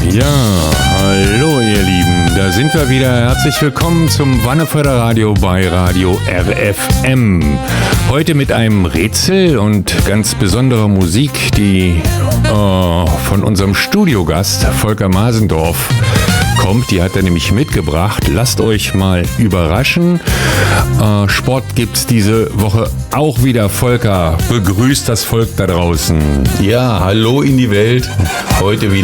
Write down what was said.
Ja, hallo ihr Lieben, da sind wir wieder. Herzlich willkommen zum Wanneförder Radio bei Radio RFM. Heute mit einem Rätsel und ganz besonderer Musik, die von unserem Studiogast Volker Masendorf kommt. Die hat er nämlich mitgebracht. Lasst euch mal überraschen. Sport gibt's diese Woche auch wieder. Volker, begrüßt das Volk da draußen. Ja, hallo in die Welt. Heute wieder